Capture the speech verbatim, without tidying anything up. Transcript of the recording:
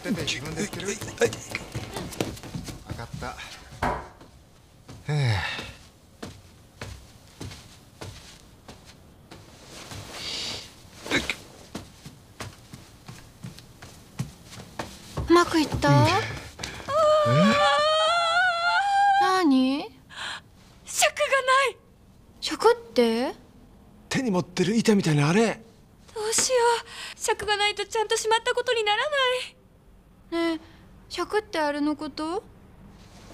ってて自分でつける。分かった。へえ。 うまくいった？うん、何？ 尺がない。 尺って？ 手に持ってる板みたいなあれ。 どうしよう。尺がないとちゃんとしまったことにならない。 ねえ、尺ってあれのこと？